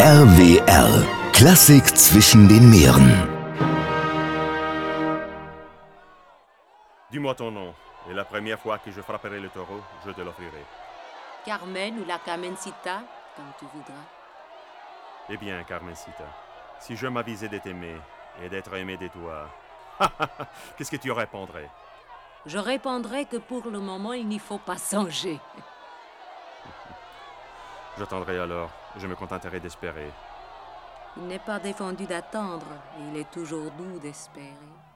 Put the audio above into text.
RWR. Klassik zwischen den Meeren. Dis-moi ton nom, et la première fois que je frapperai le taureau, je te l'offrirai. Carmen ou la Carmencita, comme tu voudras. Eh bien, Carmencita, si je m'avisais de t'aimer et d'être aimé de toi, qu'est-ce que tu répondrais? Je répondrai que pour le moment, il n'y faut pas songer. J'attendrai alors, je me contenterai d'espérer. Il n'est pas défendu d'attendre, et il est toujours doux d'espérer.